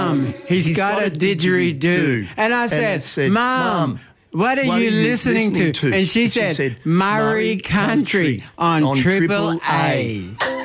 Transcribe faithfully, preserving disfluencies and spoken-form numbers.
Mum, he's got a didgeridoo. And I said, said, Mum, what are you listening to? And she said, Murray Country on Triple A.